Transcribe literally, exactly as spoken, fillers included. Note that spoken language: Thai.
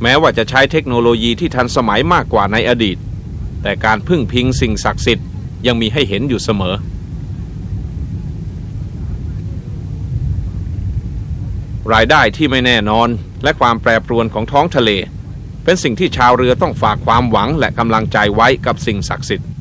แม้ว่าจะใช้เทคโนโลยีที่ทันสมัยมากกว่าในอดีตแต่การพึ่งพิงสิ่งศักดิ์สิทธิ์ยังมีให้เห็นอยู่เสมอรายได้ที่ไม่แน่นอนและความแปรปรวนของท้องทะเลเป็นสิ่งที่ชาวเรือต้องฝากความหวังและกำลังใจไว้กับสิ่งศักดิ์สิทธิ์